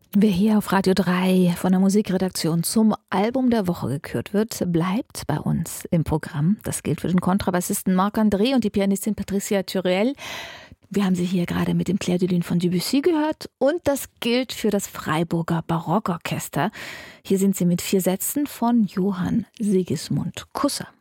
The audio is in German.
Wer hier auf Radio 3 von der Musikredaktion zum Album der Woche gekürt wird, bleibt bei uns im Programm. Das gilt für den Kontrabassisten Marc-André und die Pianistin Patricia Thuruel. Wir haben sie hier gerade mit dem Clair de Lune von Debussy gehört. Und das gilt für das Freiburger Barockorchester. Hier sind sie mit 4 Sätzen von Johann Sigismund Kusser.